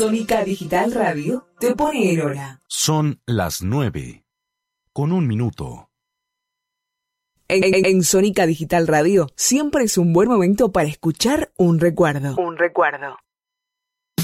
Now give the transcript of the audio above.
Sónica Digital Radio te pone en hora. Son las 9:01. En Sónica Digital Radio siempre es un buen momento para escuchar un recuerdo.